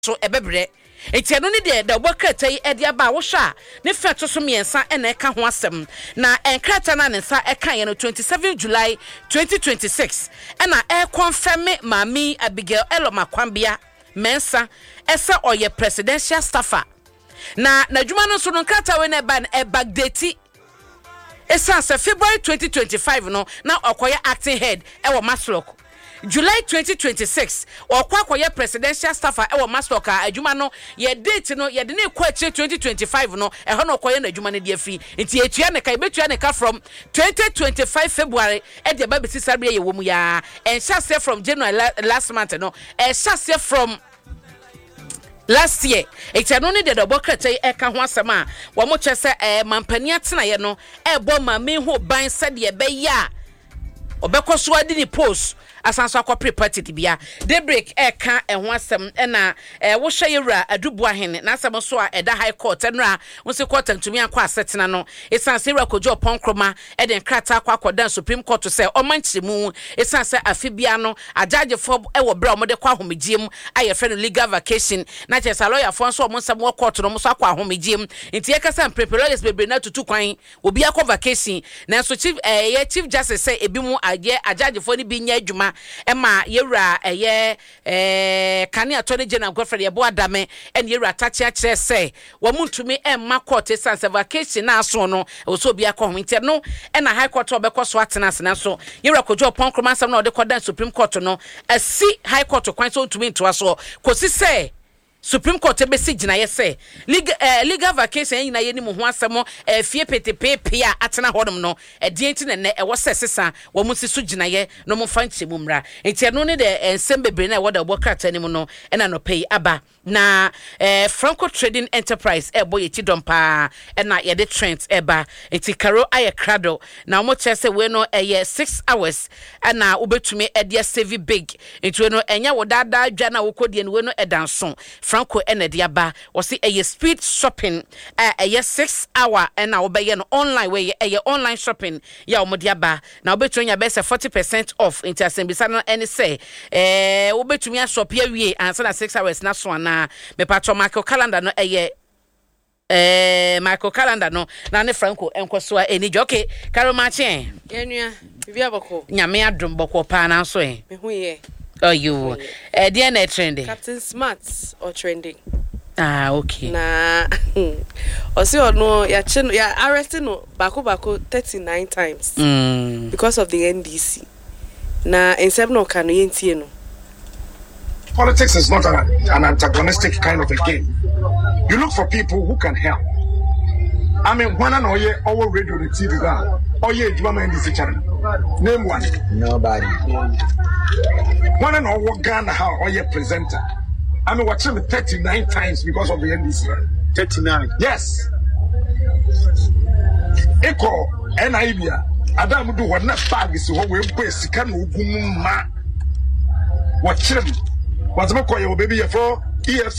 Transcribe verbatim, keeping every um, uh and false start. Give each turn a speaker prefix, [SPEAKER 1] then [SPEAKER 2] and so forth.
[SPEAKER 1] so ebebre enti eno ne de da obokrata yi e de aba wo hwa ne fa to so miensa e na eka ho asem na enkrata na ne sa eka ye no twenty-seventh July twenty twenty-six e na e confirm Mami Abigail Eloma Kwambia Mensa esa oye presidential staffer na na dwuma no so no nkrata we na ba e backdate esa se February twenty twenty-five no na okoye acting head e wo Maslok July twenty twenty-six okwa akoye presidential staffer e wo Maslok a adwuma no ye date no ye de na ekwa achi twenty twenty-five no e ho no okoye na adwuma no de afri enti etua ne ka ebetua ne ka from twenty twenty-five February e de ba besi sabre ye wo mu ya en shase from January last month no e shase from last year eti no ne de do bokrata e ka ho asema wo mo chese e mampani atena ye no e bo Mami ho ban sade ye be ya obekoso adi ni post asanso akopre party bia daybreak e ka e ho asem e na e wo hwe yewura adubu ahene na asem so a e da high court enra wo se court ntumi akwa asetena no esanse yewura kojo ponkroma e den krata akwa akodan supreme court se o manchemu esanse afibia no ajaje fo e wo bra mo de kwa homegiem aye friend legal vacation na che sa lawyer fo so mo nsem wo court no mo so akwa homegiem nti e kasa preparers bebre na tutu kwan obi akwa vacation na so chief eh chief justice say ebi mu aje ajaje fo ni bi nya adwuma Emma yewura eye eh kane attorney general Godfrey Yebo Adame en yewura tachi a kire say wo muntumi emma court sense vacation na so no wo so bia ko hwinte no e na high court obekọ so atena se na so yewura kojo ponkroma sam na de kodan supreme court no asi high court kwan so ntumi ntoa so kosi say Supreme Court be si gina ye say legal uh, legal vacation yin na ye ni mo ho asemo e fie petepepe a atena hodom no e die enti ne e wo sesesa wo mu si so gina ye no mo fa nche mu mra enti no ne de ensem bebre na e wo da bokrata ni mu no e na no pay aba na eh, Franco Trading Enterprise e boy ti dompa e na ye de trend eba enti Karo aye krado na mo chese we no e ye six hours e na obetumi e de save big enti we no enya wo dada dwa na wo kodie no we no e danson Franco Enediaba was see a speed shopping a year six hour and now be an online way a online shopping ya omodiaba now between your best forty percent off into assembly any say eh wo betumi shop here we and so six hours na so na me patro Michael calendar no eh eh Michael calendar no na ne Franco enkoso a eni okay Karo Machi
[SPEAKER 2] enua bibia boko
[SPEAKER 1] nyame adom boko pa na so eh
[SPEAKER 2] me hu ye.
[SPEAKER 1] Oh, you. Uh, D N A trending.
[SPEAKER 2] Captain Smart or trending.
[SPEAKER 1] Ah, okay.
[SPEAKER 2] Nah. Osi ono ya chino ya arrested no bako bako thirty-nine times.
[SPEAKER 1] Mm.
[SPEAKER 2] Because of the N D C. Na ensem no kanu yentie no.
[SPEAKER 3] Politics is not an, an antagonistic kind of a game. You look for people who can help. I mean, one and all year, all radio and T V down. All year, you in this channel. Name one.
[SPEAKER 4] Nobody.
[SPEAKER 3] One and all Ghana, how all year presenter. I mean, watching me thirty-nine times because of the N D C.
[SPEAKER 4] thirty-nine.
[SPEAKER 3] Yes. Echo, N I B A. Adam do what not bag is what we're basic and ma. Watch him. What's my call your baby for E F C?